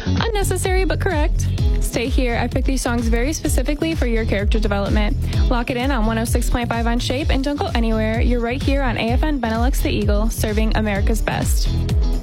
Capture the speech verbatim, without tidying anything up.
Unnecessary but correct. Stay here. I picked these songs very specifically for your character development. Lock it in on one oh six point five on Shape and don't go anywhere. You're right here on A F N Benelux the Eagle, serving America's best.